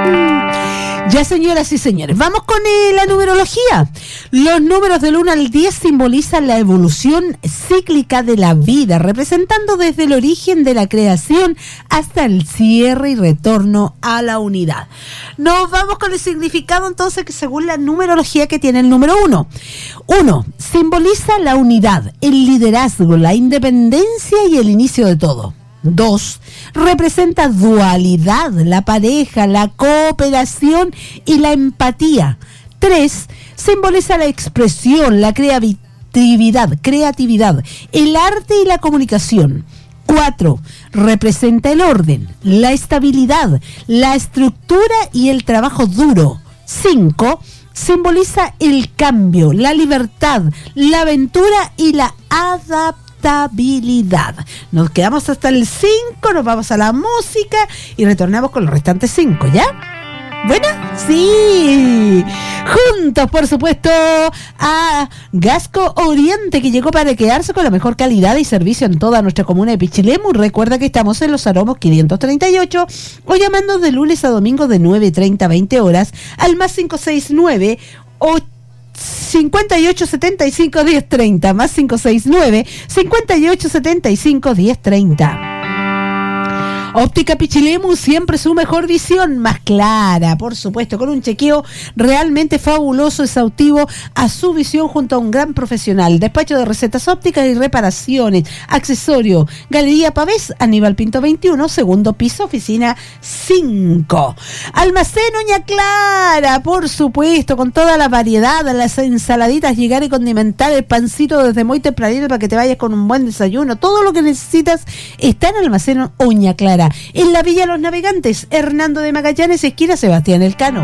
Ya, señoras y señores, vamos con la numerología. Los números del 1 al 10 simbolizan la evolución cíclica de la vida, representando desde el origen de la creación hasta el cierre y retorno a la unidad. Nos vamos con el significado entonces que según la numerología que tiene el número 1. 1. Simboliza la unidad, el liderazgo, la independencia y el inicio de todo. 2. Representa dualidad, la pareja, la cooperación y la empatía. 3. Simboliza la expresión, la creatividad, el arte y la comunicación. 4. Representa el orden, la estabilidad, la estructura y el trabajo duro. 5. Simboliza el cambio, la libertad, la aventura y la adaptación. Nos quedamos hasta el 5, nos vamos a la música y retornamos con los restantes 5, ¿ya? ¿Bueno? Sí. Juntos, por supuesto, a Gasco Oriente, que llegó para quedarse con la mejor calidad y servicio en toda nuestra comuna de Pichilemu. Recuerda que estamos en Los Aromos 538 o llamando de lunes a domingo de 9:30 a 20 horas al más 569 5875 1030 más 569 5875 1030. Óptica Pichilemu, siempre su mejor visión, más clara, por supuesto, con un chequeo realmente fabuloso, exhaustivo a su visión junto a un gran profesional. Despacho de recetas ópticas y reparaciones, accesorio, Galería Pavés, Aníbal Pinto 21, segundo piso, oficina 5. Almacén Oña Clara, por supuesto, con toda la variedad, las ensaladitas, llegar y condimentar el pancito desde muy tempranito para que te vayas con un buen desayuno. Todo lo que necesitas está en Almacén Oña Clara, en la Villa Los Navegantes, Hernando de Magallanes, esquina Sebastián Elcano.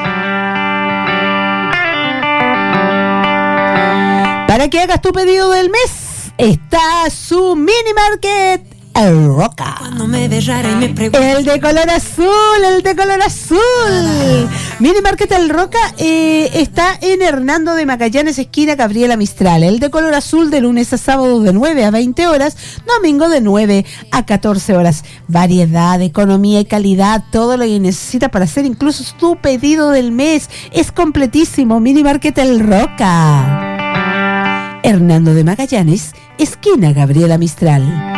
Para que hagas tu pedido del mes, está su mini market El Roca. El de color azul. Mini Market El Roca está en Hernando de Magallanes, esquina Gabriela Mistral. El de color azul de lunes a sábado de 9 a 20 horas, domingo de 9 a 14 horas. Variedad, economía y calidad, todo lo que necesitas para hacer incluso tu pedido del mes. Es completísimo. Mini Market El Roca. Hernando de Magallanes, esquina Gabriela Mistral.